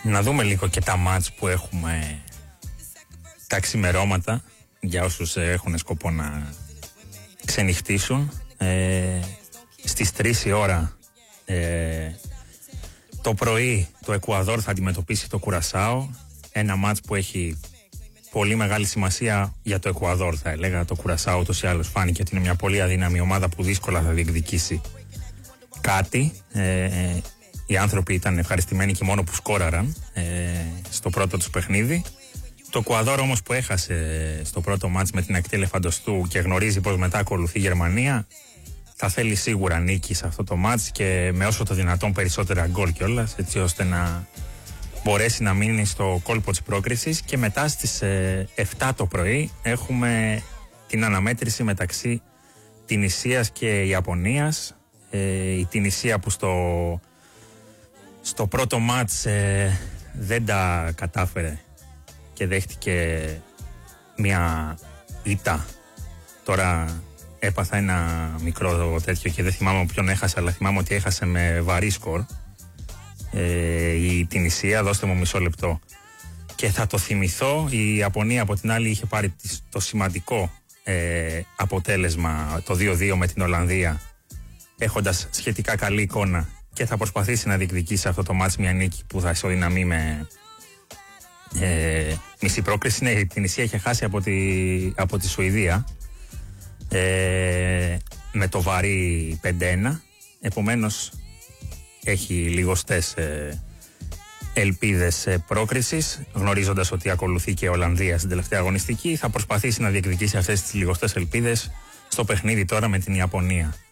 Να δούμε λίγο και τα μάτς που έχουμε τα ξημερώματα για όσους έχουν σκοπό να ξενυχτήσουν. Στις 3 η ώρα το πρωί το Εκουαδόρ θα αντιμετωπίσει το Κουρασάο. Ένα μάτς που έχει πολύ μεγάλη σημασία για το Εκουαδόρ, θα έλεγα. Το Κουρασάο ούτως ή άλλως φάνηκε ότι είναι μια πολύ αδύναμη ομάδα που δύσκολα θα διεκδικήσει κάτι. Οι άνθρωποι ήταν ευχαριστημένοι και μόνο που σκόραραν στο πρώτο τους παιχνίδι. Το Εκουαδόρ όμως που έχασε στο πρώτο μάτς με την ακτή Ελεφαντοστού και γνωρίζει πως μετά ακολουθεί η Γερμανία, θα θέλει σίγουρα νίκη σε αυτό το μάτς και με όσο το δυνατόν περισσότερα γκολ κιόλας, έτσι ώστε να μπορέσει να μείνει στο κόλπο της πρόκρισης. Και μετά στις 7 το πρωί έχουμε την αναμέτρηση μεταξύ Τινησίας και Ιαπωνίας. Η Τινησία που στο πρώτο μάτς δεν τα κατάφερε και δέχτηκε μια ήττα. Τώρα έπαθα ένα μικρό τέτοιο και δεν θυμάμαι ποιον έχασε, αλλά θυμάμαι ότι έχασε με βαρύ σκορ η Τινησία. Δώστε μου μισό λεπτό και θα το θυμηθώ. Η Ιαπωνία από την άλλη είχε πάρει το σημαντικό αποτέλεσμα, το 2-2 με την Ολλανδία, έχοντας σχετικά καλή εικόνα, και θα προσπαθήσει να διεκδικήσει αυτό το μάτς μια νίκη που θα ισοδυναμεί με μισή πρόκριση. Ναι, η Τινησία είχε χάσει από τη Σουηδία με το βαρύ 5-1. Επομένως έχει λιγοστές ελπίδες πρόκρισης, γνωρίζοντας ότι ακολουθεί και η Ολλανδία στην τελευταία αγωνιστική. Θα προσπαθήσει να διεκδικήσει αυτές τις λιγοστές ελπίδες στο παιχνίδι τώρα με την Ιαπωνία.